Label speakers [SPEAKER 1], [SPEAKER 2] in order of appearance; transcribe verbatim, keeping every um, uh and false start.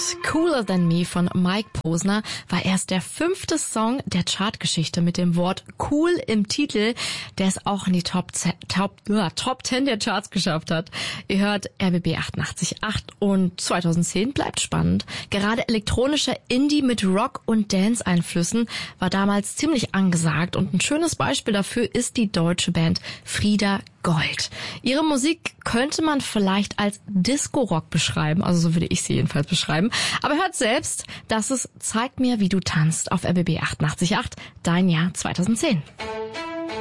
[SPEAKER 1] Cooler Than Me von Mike Posner war erst der fünfte Song der Chartgeschichte mit dem Wort cool im Titel, der es auch in die Top zehn, Top, ja, Top zehn der Charts geschafft hat. Ihr hört R B B achtundachtzig Komma acht und zweitausendzehn bleibt spannend. Gerade elektronischer Indie mit Rock- und Dance-Einflüssen war damals ziemlich angesagt und ein schönes Beispiel dafür ist die deutsche Band Frieda Gold. Ihre Musik könnte man vielleicht als Disco-Rock beschreiben, also so würde ich sie jedenfalls beschreiben. Aber hört selbst, dass es Zeig mir, wie du tanzt auf R B B achtundachtzig Komma acht, dein Jahr zweitausendzehn.